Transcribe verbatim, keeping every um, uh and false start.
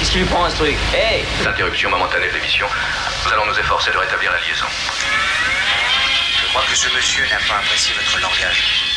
Qu'est-ce qui lui prend à ce truc? Hey! Interruption momentanée de l'émission. Nous allons nous efforcer de rétablir la liaison. Je crois que ce monsieur n'a pas apprécié votre langage.